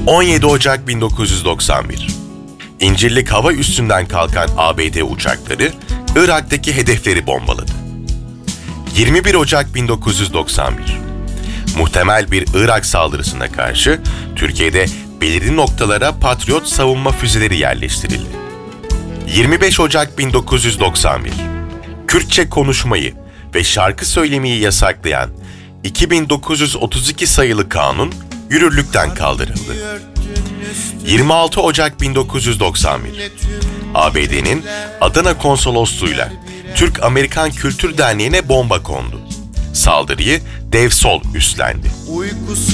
17 Ocak 1991. İncirlik hava üssünden kalkan ABD uçakları Irak'taki hedefleri bombaladı. 21 Ocak 1991. Muhtemel bir Irak saldırısına karşı Türkiye'de belirli noktalara Patriot savunma füzeleri yerleştirildi. 25 Ocak 1991. Kürtçe konuşmayı ve şarkı söylemeyi yasaklayan 2932 sayılı kanun yürürlükten kaldırıldı. 26 Ocak 1991. ABD'nin Adana Konsolosluğu'yla Türk-Amerikan Kültür Derneği'ne bomba kondu. Saldırıyı Dev Sol üstlendi.